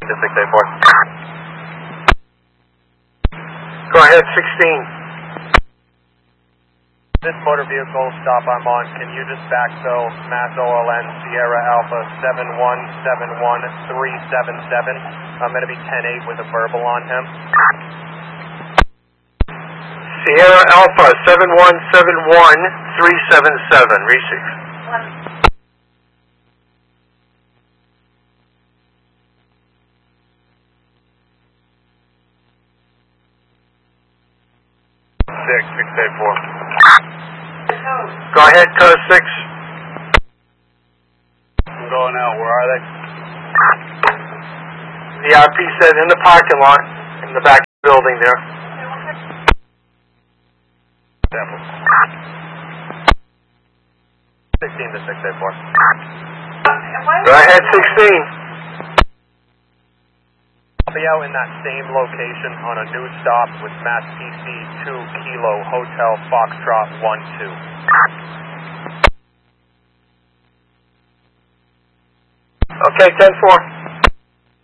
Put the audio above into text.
Go ahead, 16. This motor vehicle stop I'm on, can you just backfill Mass OLN Sierra Alpha 7171377? I'm going to be 10-8 with a verbal on him. Sierra Alpha 7171377, receive. Six 684. Go ahead, code 6. I'm going out. Where are they? The RP said in the parking lot, in the back of the building there. 16 to 684. Go ahead, 16. I'll be out in that same location on a new stop with Mass PC 2 Kilo Hotel Foxtrot 12. Okay, 10-4.